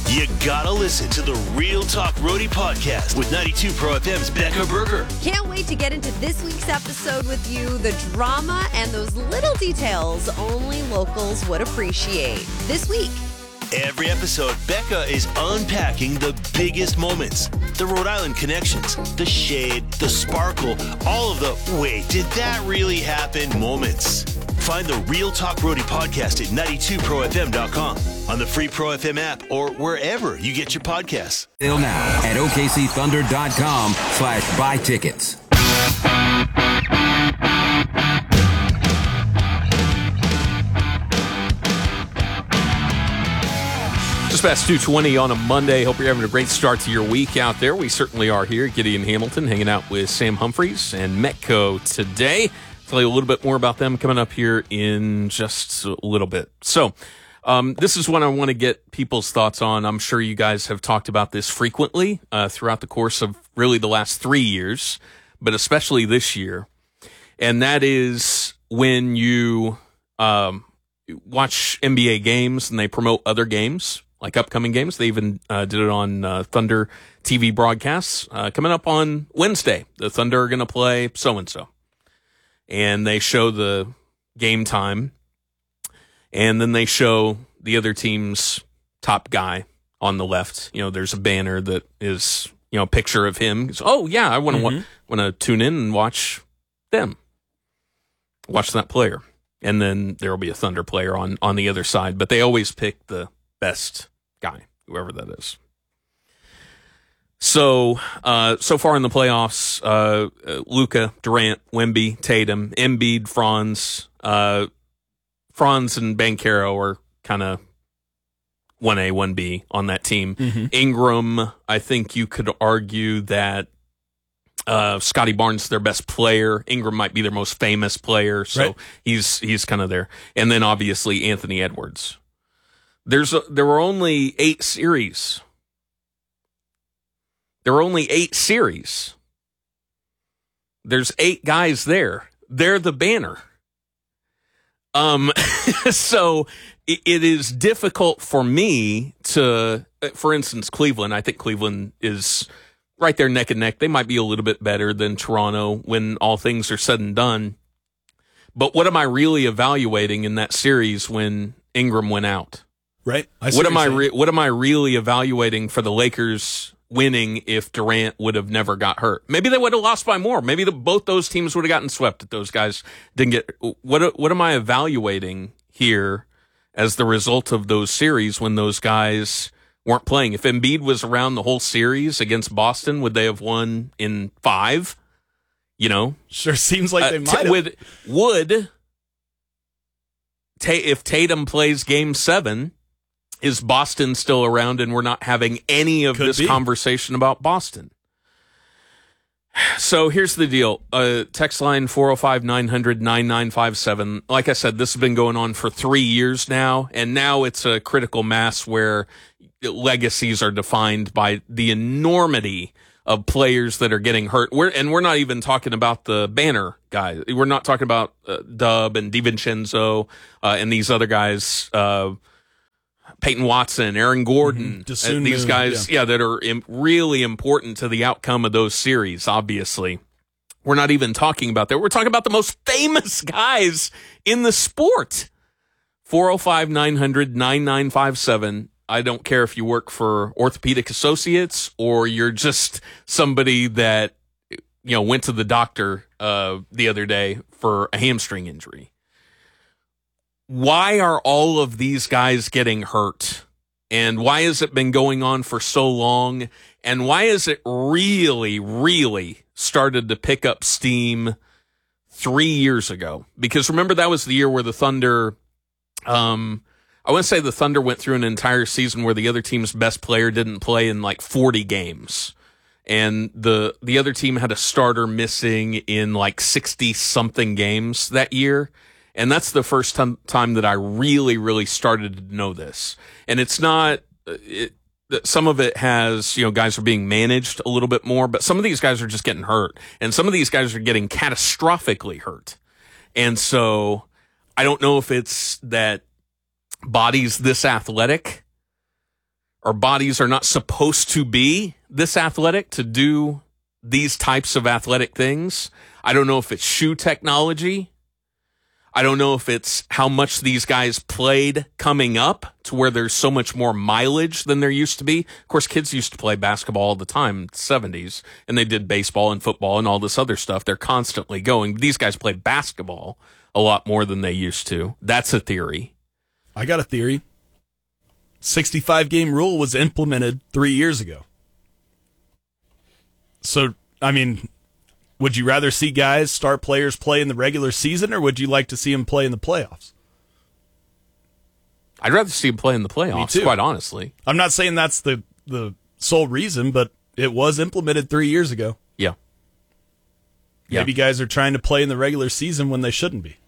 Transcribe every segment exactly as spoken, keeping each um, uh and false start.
You gotta listen to the Real Talk Roadie podcast with ninety-two Pro F M's Becca Berger. Can't wait to get into this week's episode with you. The drama and those little details only locals would appreciate. This week. Every episode, Becca is unpacking the biggest moments. The Rhode Island connections, the shade, the sparkle, all of the wait, did that really happen moments. Find the Real Talk Roadie podcast at ninety-two pro f m dot com, on the free Pro F M app, or wherever you get your podcasts. Till now at O K C Thunder dot com slash buy tickets. Just past two twenty on a Monday. Hope you're having a great start to your week out there. We certainly are here. Gideon Hamilton hanging out with Sam Humphreys and Metco today. Tell you a little bit more about them coming up here in just a little bit. So um, this is what I want to get people's thoughts on. I'm sure you guys have talked about this frequently uh, throughout the course of really the last three years, but especially this year. And that is when you um, watch N B A games and they promote other games, like upcoming games. They even uh, did it on uh, Thunder T V broadcasts. Uh, coming up on Wednesday, the Thunder are going to play so-and-so. And they show the game time, and then they show the other team's top guy on the left. You know, there's a banner that is, you know, a picture of him. So, oh, yeah, I want to mm-hmm. want to tune in and watch them. Watch that player. And then there will be a Thunder player on, on the other side. But they always pick the best guy, whoever that is. So, uh, so far in the playoffs, uh, uh, Luka, Durant, Wemby, Tatum, Embiid, Franz, uh, Franz and Banchero are kind of one A, one B on that team. Mm-hmm. Ingram, I think you could argue that, uh, Scotty Barnes is their best player. Ingram might be their most famous player. So right. he's, he's kind of there. And then obviously Anthony Edwards. There's, a, there were only eight series. There are only eight series. There's eight guys there. They're the banner. Um, so it, it is difficult for me to, for instance, Cleveland. I think Cleveland is right there neck and neck. They might be a little bit better than Toronto when all things are said and done. But what am I really evaluating in that series when Ingram went out? Right. I what am I? Re- what am I really evaluating for the Lakers winning if Durant would have never got hurt? Maybe they would have lost by more. Maybe the, both those teams would have gotten swept if those guys didn't get. What What am I evaluating here as the result of those series when those guys weren't playing? If Embiid was around the whole series against Boston, would they have won in five? You know, sure seems like they uh, might have. T- would would ta- if Tatum plays Game Seven? Is Boston still around and we're not having any of Could this be. conversation about Boston? So here's the deal. Uh, text line four oh five, nine hundred, ninety-nine fifty-seven. Like I said, this has been going on for three years now, and now it's a critical mass where legacies are defined by the enormity of players that are getting hurt. We're, and we're not even talking about the banner guys. We're not talking about uh, Dub and DiVincenzo uh, and these other guys, uh, Peyton Watson, Aaron Gordon, mm-hmm. uh, these guys, yeah, yeah that are im- really important to the outcome of those series, obviously. We're not even talking about that. We're talking about the most famous guys in the sport. four oh five, nine hundred, ninety-nine fifty-seven. I don't care if you work for Orthopedic Associates or you're just somebody that, you know, went to the doctor uh, the other day for a hamstring injury. Why are all of these guys getting hurt? And why has it been going on for so long? And why has it really, really started to pick up steam three years ago? Because remember, that was the year where the Thunder, um, I want to say the Thunder went through an entire season where the other team's best player didn't play in like forty games. And the the other team had a starter missing in like sixty-something games that year. And that's the first time, time that I really, really started to know this. And it's not, it, some of it has, you know, guys are being managed a little bit more, but some of these guys are just getting hurt. And some of these guys are getting catastrophically hurt. And so I don't know if it's that bodies this athletic our bodies are not supposed to be this athletic to do these types of athletic things. I don't know if it's shoe technology. I don't know if it's how much these guys played coming up to where there's so much more mileage than there used to be. Of course, kids used to play basketball all the time in the seventies, and they did baseball and football and all this other stuff. They're constantly going. These guys play basketball a lot more than they used to. That's a theory. I got a theory. sixty-five game rule was implemented three years ago. So, I mean, would you rather see guys, star players, play in the regular season, or would you like to see them play in the playoffs? I'd rather see them play in the playoffs, quite honestly. I'm not saying that's the, the sole reason, but it was implemented three years ago. Yeah. yeah. Maybe guys are trying to play in the regular season when they shouldn't be.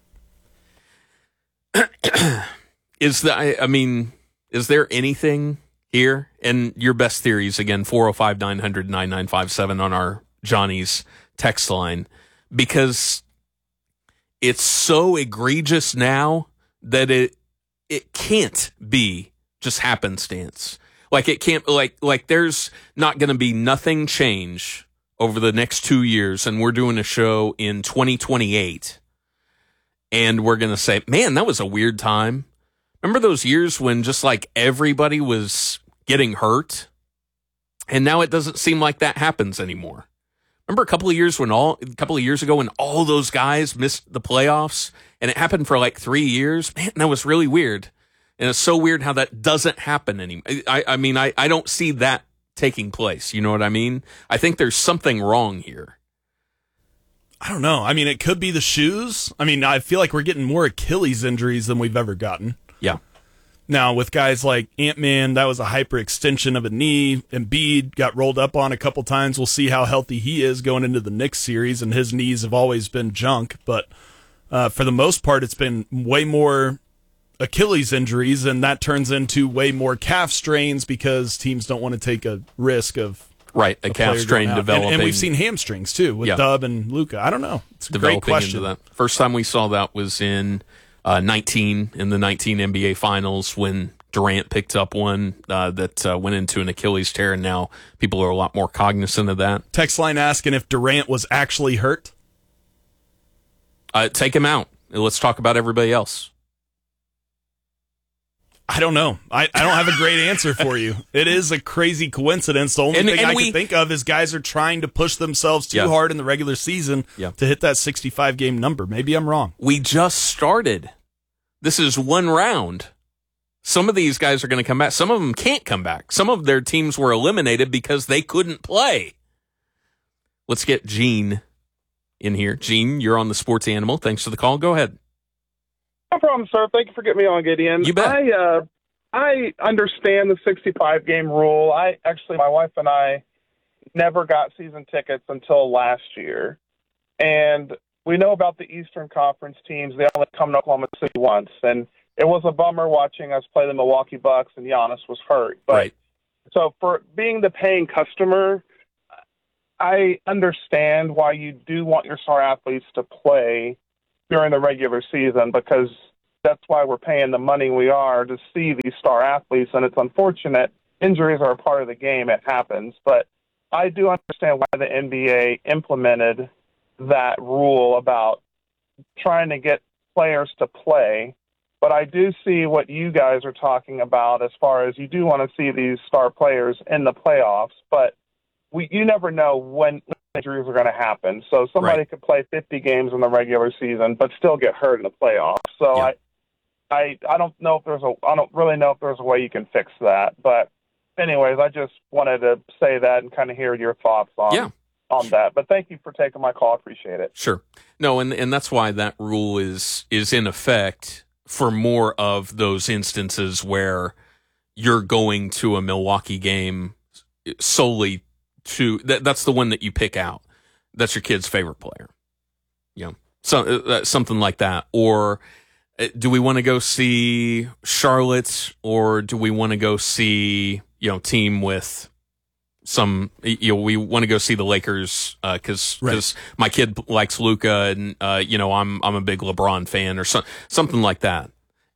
Is that, I, I mean, is there anything here? And your best theories, again, four oh five, nine hundred, nine nine five seven on our Johnny's text line, because it's so egregious now that it it can't be just happenstance. Like it can't like like there's not going to be nothing change over the next two years, and we're doing a show in twenty twenty-eight, and we're going to say, man, that was a weird time. Remember those years when just like everybody was getting hurt, and now it doesn't seem like that happens anymore. Remember a couple of years when all a couple of years ago when all those guys missed the playoffs, and it happened for like three years. Man, that was really weird, and it's so weird how that doesn't happen anymore. I, I mean, I, I don't see that taking place. You know what I mean? I think there's something wrong here. I don't know. I mean, it could be the shoes. I mean, I feel like we're getting more Achilles injuries than we've ever gotten. Yeah. Now, with guys like Ant-Man, that was a hyperextension of a knee. Embiid got rolled up on a couple times. We'll see how healthy he is going into the Knicks series, and his knees have always been junk. But uh, for the most part, it's been way more Achilles injuries, and that turns into way more calf strains because teams don't want to take a risk of right a, a calf strain developing. And, and we've seen hamstrings, too, with yeah. Dub and Luka. I don't know. It's a developing great question. Into that. First time we saw that was in Uh, nineteen in the nineteen N B A Finals when Durant picked up one uh, that uh, went into an Achilles tear, and now people are a lot more cognizant of that. Text line asking if Durant was actually hurt. Uh, take him out. Let's talk about everybody else. I don't know. I, I don't have a great answer for you. It is a crazy coincidence. The only and, thing and I we, can think of is guys are trying to push themselves too yeah. hard in the regular season yeah. to hit that sixty-five game number. Maybe I'm wrong. We just started. This is one round. Some of these guys are going to come back. Some of them can't come back. Some of their teams were eliminated because they couldn't play. Let's get Gene in here. Gene, you're on the Sports Animal. Thanks for the call. Go ahead. No problem, sir. Thank you for getting me on, Gideon. You bet. I, uh, I understand the sixty-five game rule. I actually, my wife and I never got season tickets until last year. And we know about the Eastern Conference teams. They only come to Oklahoma City once. And it was a bummer watching us play the Milwaukee Bucks, and Giannis was hurt. But, right. So for being the paying customer, I understand why you do want your star athletes to play during the regular season, because that's why we're paying the money we are to see these star athletes. And it's unfortunate. Injuries are a part of the game. It happens. But I do understand why the N B A implemented that rule about trying to get players to play. But I do see what you guys are talking about as far as you do want to see these star players in the playoffs. But we, you never know when injuries are going to happen. So somebody right. could play fifty games in the regular season, but still get hurt in the playoffs. So yeah. I, I, I don't know if there's a, I don't really know if there's a way you can fix that. But anyways, I just wanted to say that and kind of hear your thoughts on, yeah. on that. But thank you for taking my call. I appreciate it. Sure. No, and, and that's why that rule is, is in effect for more of those instances where you're going to a Milwaukee game solely to that, that's the one that you pick out. That's your kid's favorite player. You know, so, uh, something like that. Or uh, do we want to go see Charlotte, or do we want to go see, you know, team with some, you know, we want to go see the Lakers because uh, because right. my kid likes Luka, and uh, you know, I'm I'm a big LeBron fan, or so, something like that.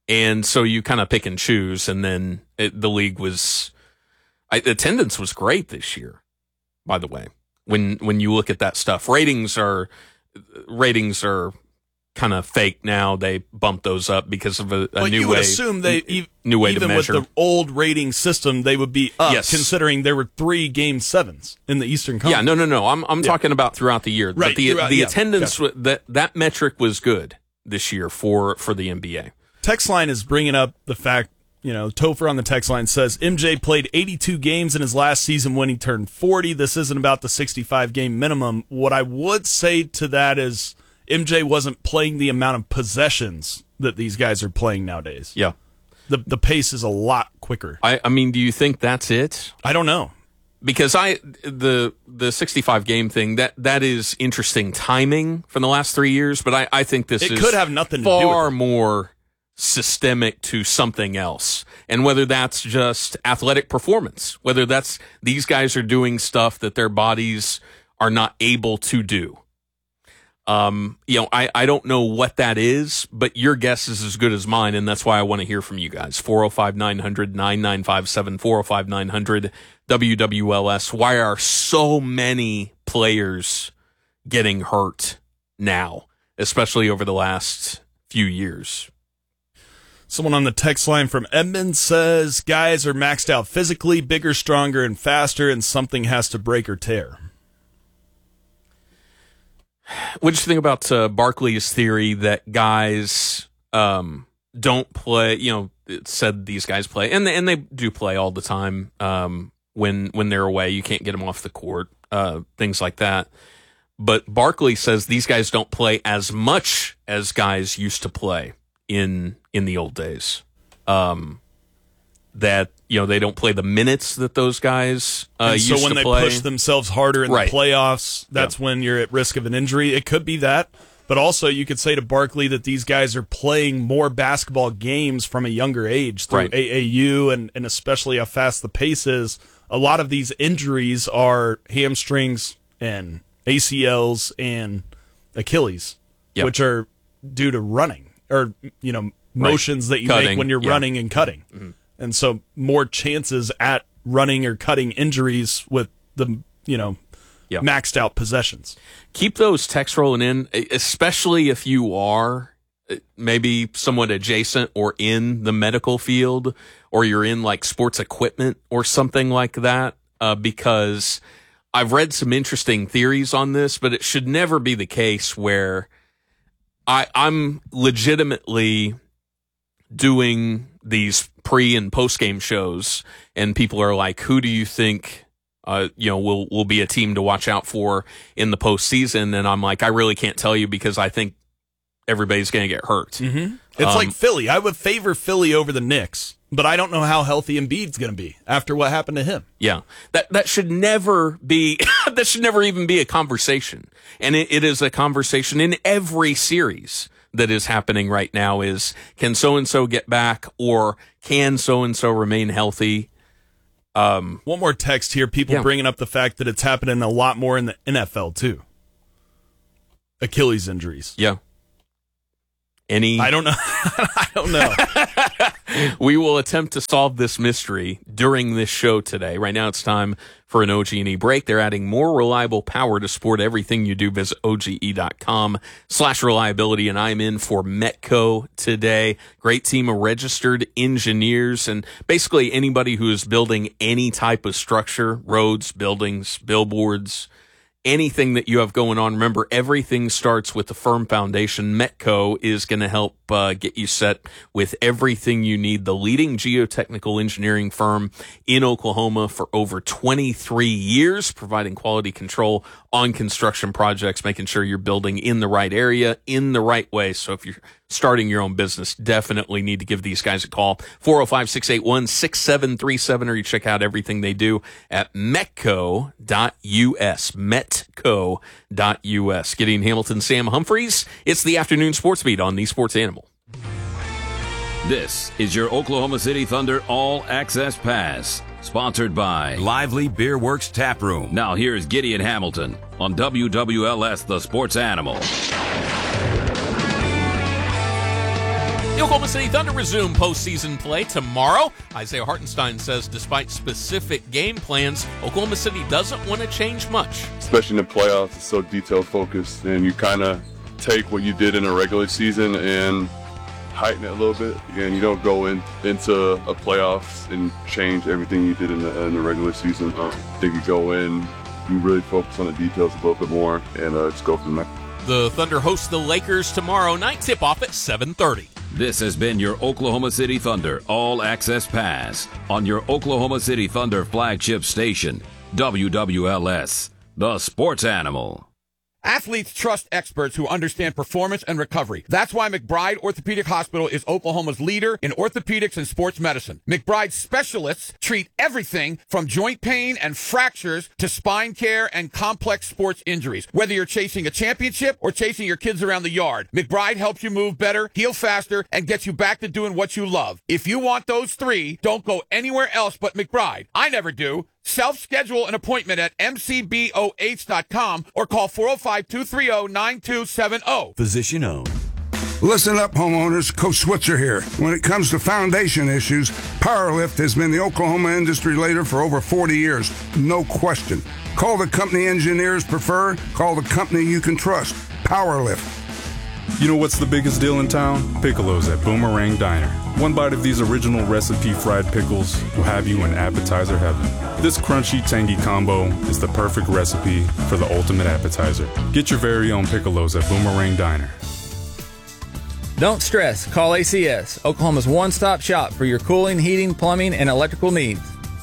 And so you kind of pick and choose, and then it, the league was I, attendance was great this year. By the way, when when you look at that stuff, ratings are ratings are kind of fake now. They bump those up because of a, a well, new you would way. assume they e- new way even to measure. with the old rating system, they would be up, Yes. considering there were three game sevens in the Eastern Conference. Yeah, no, no, no. I'm I'm Yeah. talking about throughout the year. Right, But the throughout- the yeah, attendance gotcha. that that metric was good this year for for the N B A. Text line is bringing up the fact, you know, Topher on the text line says M J played eighty-two games in his last season when he turned forty. This isn't about the sixty-five game minimum. What I would say to that is M J wasn't playing the amount of possessions that these guys are playing nowadays. Yeah. The the pace is a lot quicker. I I mean, do you think that's it? I don't know. Because I the the sixty-five game thing, that that is interesting timing from the last three years, but I, I think this It is could have nothing to do with far it. more systemic to something else. And whether that's just athletic performance, whether that's these guys are doing stuff that their bodies are not able to do. Um, you know, I, I don't know what that is, but your guess is as good as mine, and that's why I want to hear from you guys. four oh five, nine hundred, nine nine five seven, four oh five, nine hundred, W W L S. Why are so many players getting hurt now, especially over the last few years? Someone on the text line from Edmond says guys are maxed out physically, bigger, stronger, and faster, and something has to break or tear. What did you think about uh, Barkley's theory that guys um, don't play? You know, it said these guys play, and they, and they do play all the time. Um, when when they're away, you can't get them off the court, uh, things like that. But Barkley says these guys don't play as much as guys used to play in in the old days. Um, that you know they don't play the minutes that those guys uh, and used so when to they play. push themselves harder in Right. the playoffs, that's when you're at risk of an injury. It could be that, but also you could say to Barkley that these guys are playing more basketball games from a younger age through Right. A A U, and, and especially how fast the pace is. A lot of these injuries are hamstrings and A C Ls and Achilles, Yep. which are due to running or you know motions that you Cutting, make when you're yeah. running and cutting. Mm-hmm. And so more chances at running or cutting injuries with the, you know, Yeah. maxed out possessions. Keep those texts rolling in, especially if you are uh, maybe somewhat adjacent or in the medical field, or you're in like sports equipment or something like that, uh, because I've read some interesting theories on this, but it should never be the case where I, I'm legitimately doing these pre and post game shows, and people are like, "Who do you think, uh, you know, will will be a team to watch out for in the postseason?" And I'm like, I really can't tell you because I think everybody's going to get hurt. Mm-hmm. It's Um, like Philly. I would favor Philly over the Knicks, but I don't know how healthy Embiid's going to be after what happened to him. Yeah, that that should never be. That should never even be a conversation, and it, it is a conversation in every series that is happening right now. Is can so and so get back, or can so and so remain healthy? Um, One more text here. People Yeah. bringing up the fact that it's happening a lot more in the N F L too. Achilles injuries. yeah. Any? I don't know. I don't know. We will attempt to solve this mystery during this show today. Right now, it's time for an O G and E break. They're adding more reliable power to support everything you do. Visit O G E dot com slash reliability, and I'm in for Metco today. Great team of registered engineers, and basically anybody who is building any type of structure, roads, buildings, billboards, anything that you have going on. Remember, everything starts with a firm foundation. Metco is going to help uh, get you set with everything you need. The leading geotechnical engineering firm in Oklahoma for over twenty-three years, providing quality control on construction projects, making sure you're building in the right area, in the right way. So if you're starting your own business, definitely need to give these guys a call. four oh five, six eight one, six seven three seven, or you check out everything they do at metco dot U S. metco dot U S. Gideon Hamilton, Sam Humphreys. It's the afternoon sports beat on the Sports Animal. This is your Oklahoma City Thunder All Access Pass, sponsored by Lively Beer Works Tap Room. Now here's Gideon Hamilton on W W L S, the Sports Animal. The Oklahoma City Thunder resume postseason play tomorrow. Isaiah Hartenstein says despite specific game plans, Oklahoma City doesn't want to change much. Especially in the playoffs, it's so detail-focused, and you kind of take what you did in a regular season and heighten it a little bit. And you don't go in, into a playoffs and change everything you did in the, in the regular season. Uh, I think you go in, you really focus on the details a little bit more, and uh, just go from there. The Thunder host the Lakers tomorrow night, tip-off at seven thirty. This has been your Oklahoma City Thunder All Access Pass on your Oklahoma City Thunder flagship station, W W L S, the sports animal. Athletes trust experts who understand performance and recovery. That's why McBride Orthopedic Hospital is Oklahoma's leader in orthopedics and sports medicine. McBride specialists treat everything from joint pain and fractures to spine care and complex sports injuries. Whether you're chasing a championship or chasing your kids around the yard, McBride helps you move better, heal faster, and gets you back to doing what you love. If you want those three, don't go anywhere else but McBride. I never do. Self-schedule an appointment at m c b o h dot com or call four oh five, two three oh, nine two seven oh. Physician owned. Listen up, homeowners. Coach Switzer here. When it comes to foundation issues, Powerlift has been the Oklahoma industry leader for over forty years. No question. Call the company engineers prefer. Call the company you can trust. Powerlift. You know what's the biggest deal in town? Piccolos at Boomerang Diner. One bite of these original recipe fried pickles will have you in appetizer heaven. This crunchy, tangy combo is the perfect recipe for the ultimate appetizer. Get your very own Piccolos at Boomerang Diner. Don't stress. Call A C S, Oklahoma's one-stop shop for your cooling, heating, plumbing, and electrical needs.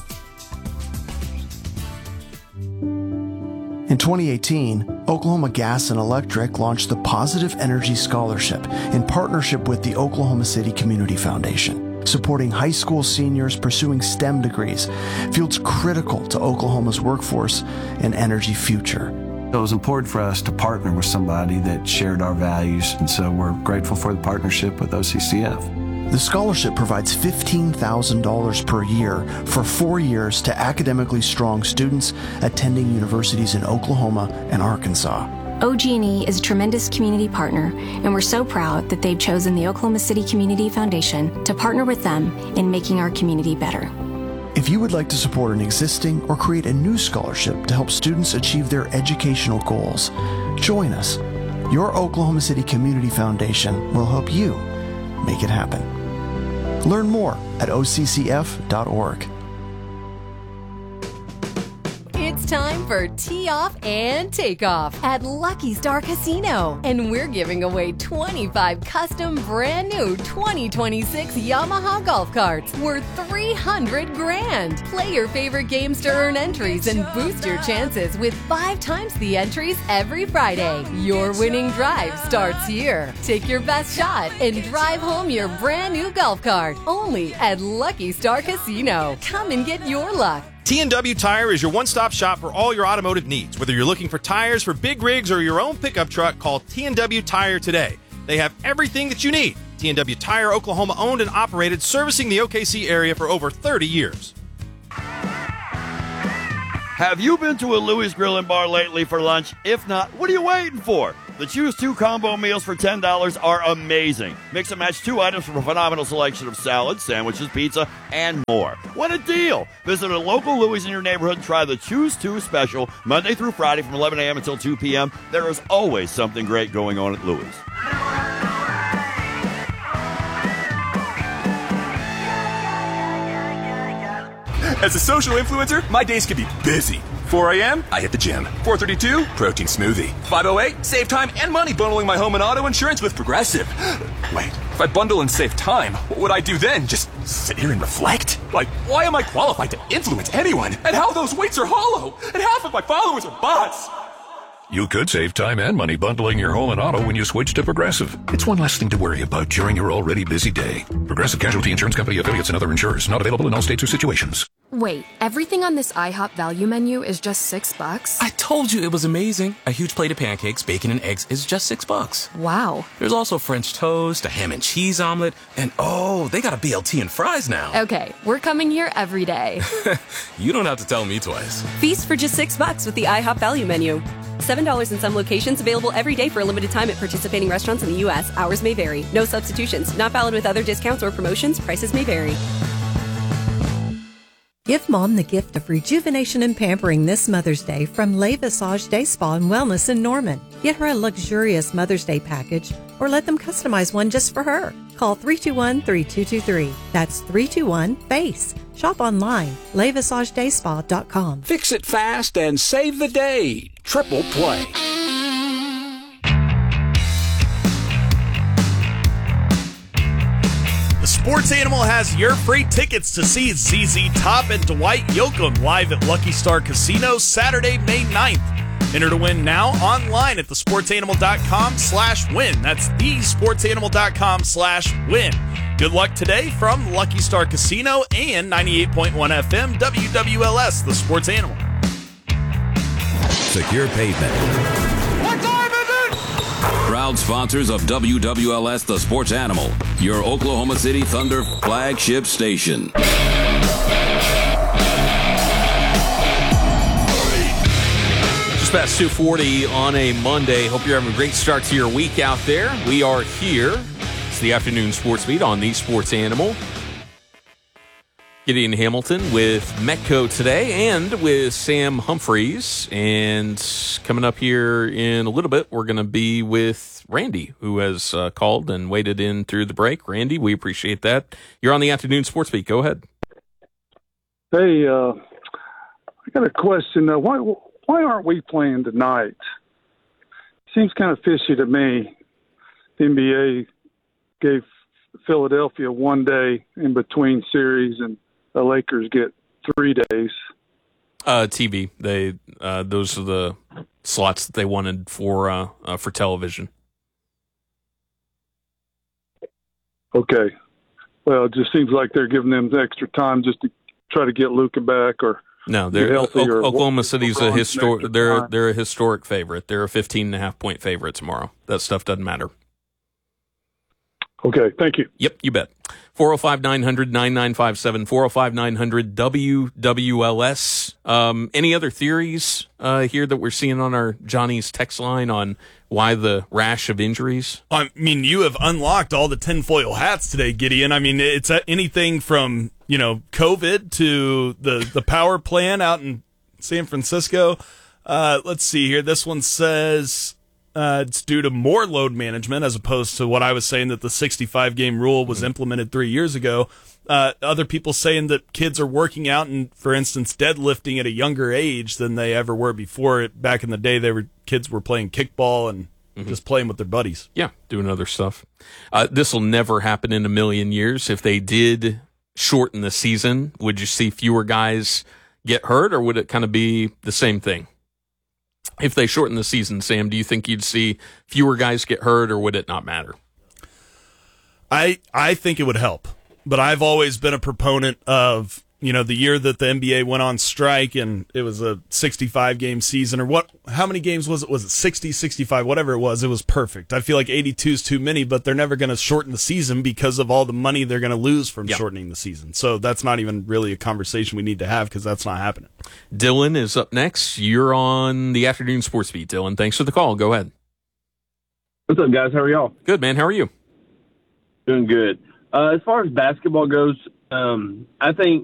In twenty eighteen, Oklahoma Gas and Electric launched the Positive Energy Scholarship in partnership with the Oklahoma City Community Foundation, supporting high school seniors pursuing STEM degrees, fields critical to Oklahoma's workforce and energy future. It was important for us to partner with somebody that shared our values, and so we're grateful for the partnership with O C C F. The scholarship provides fifteen thousand dollars per year for four years to academically strong students attending universities in Oklahoma and Arkansas. O G and E is a tremendous community partner, and we're so proud that they've chosen the Oklahoma City Community Foundation to partner with them in making our community better. If you would like to support an existing or create a new scholarship to help students achieve their educational goals, join us. Your Oklahoma City Community Foundation will help you make it happen. Learn more at o c c f dot org. It's time for Tee Off and Takeoff at Lucky Star Casino. And we're giving away twenty-five custom brand new twenty twenty-six Yamaha golf carts worth three hundred grand. Play your favorite games to earn entries and boost your chances with five times the entries every Friday. Your winning drive starts here. Take your best shot and drive home your brand new golf cart only at Lucky Star Casino. Come and get your luck. T and W Tire is your one-stop shop for all your automotive needs. Whether you're looking for tires for big rigs or your own pickup truck, call T and W Tire today. They have everything that you need. T and W Tire, Oklahoma owned and operated, servicing the O K C area for over thirty years. Have you been to a Louis Grill and Bar lately for lunch? If not, what are you waiting for? The Choose Two combo meals for ten dollars are amazing. Mix and match two items from a phenomenal selection of salads, sandwiches, pizza, and more. What a deal! Visit a local Louis in your neighborhood and try the Choose Two special Monday through Friday from eleven a.m. until two p.m. There is always something great going on at Louis. As a social influencer, my days can be busy. four a.m., I hit the gym. four thirty-two, protein smoothie. five oh eight, save time and money bundling my home and auto insurance with Progressive. Wait, if I bundle and save time, what would I do then? Just sit here and reflect? Like, why am I qualified to influence anyone? And how those weights are hollow? And half of my followers are bots? You could save time and money bundling your home and auto when you switch to Progressive. It's one less thing to worry about during your already busy day. Progressive Casualty Insurance Company affiliates and other insurers. Not available in all states or situations. Wait, everything on this IHOP value menu is just six bucks? I told you it was amazing. A huge plate of pancakes, bacon, and eggs is just six bucks. Wow. There's also French toast, a ham and cheese omelet, and oh, they got a B L T and fries now. Okay, we're coming here every day. You don't have to tell me twice. Feast for just six bucks with the IHOP value menu. seven dollars in some locations, available every day for a limited time at participating restaurants in the U S. Hours may vary. No substitutions. Not valid with other discounts or promotions. Prices may vary. Give Mom the gift of rejuvenation and pampering this Mother's Day from Le Visage Day Spa and Wellness in Norman. Get her a luxurious Mother's Day package or let them customize one just for her. Call three two one, three two two three. That's three two one, F A C E. Shop online, le visage day spa dot com. Fix it fast and save the day. Triple Play. The Sports Animal has your free tickets to see Z Z Top and Dwight Yoakam live at Lucky Star Casino Saturday, May ninth. Enter to win now online at the sports animal dot com slash win. That's the sports animal dot com slash win. Good luck today from Lucky Star Casino and ninety-eight point one F M W W L S, the Sports Animal. Secure Pavement. Proud sponsors of W W L S, the Sports Animal, your Oklahoma City Thunder flagship station. Just past two forty on a Monday. Hope you're having a great start to your week out there. We are here. It's the afternoon sports beat on the Sports Animal. Gideon Hamilton with Metco today and with Sam Humphreys. And coming up here in a little bit, we're going to be with Randy, who has uh, called and waited in through the break. Randy, we appreciate that. You're on the afternoon sports beat. Go ahead. Hey, uh, I got a question. Uh, why why aren't we playing tonight? Seems kind of fishy to me. The N B A gave Philadelphia one day in between series, and the Lakers get three days. Uh, T V. They uh, those are the slots that they wanted for uh, uh, for television. Okay. Well, it just seems like they're giving them the extra time just to try to get Luka back or no. They're get healthy. o- or Oklahoma City's a LeBron's historic. extra They're time. they're a historic favorite. They're a fifteen and a half point favorite tomorrow. That stuff doesn't matter. Okay, thank you. Yep, you bet. four oh five, nine hundred, nine nine five seven, four oh five, nine hundred, W W L S. Um, any other theories uh, here that we're seeing on our Johnny's text line on why the rash of injuries? I mean, you have unlocked all the tinfoil hats today, Gideon. I mean, it's anything from, you know, COVID to the, the power plant out in San Francisco. Uh, let's see here. This one says... Uh, it's due to more load management as opposed to what I was saying that the sixty-five game rule was implemented three years ago. Uh, other people saying that kids are working out and, for instance, deadlifting at a younger age than they ever were before. Back in the day, they were kids were playing kickball and mm-hmm. just playing with their buddies. Yeah, doing other stuff. Uh, this will never happen in a million years. If they did shorten the season, would you see fewer guys get hurt, or would it kind of be the same thing? If they shorten the season, Sam, do you think you'd see fewer guys get hurt, or would it not matter? I I think it would help, but I've always been a proponent of, you know, the year that the N B A went on strike and it was a sixty-five game season, or what? How many games was it? Was it sixty, sixty-five, whatever it was? It was perfect. I feel like eighty-two is too many, but they're never going to shorten the season because of all the money they're going to lose from yep. shortening the season. So that's not even really a conversation we need to have because that's not happening. Dylan is up next. You're on the afternoon sports beat, Dylan. Thanks for the call. Go ahead. What's up, guys? How are y'all? Good, man. How are you? Doing good. Uh, as far as basketball goes, um, I think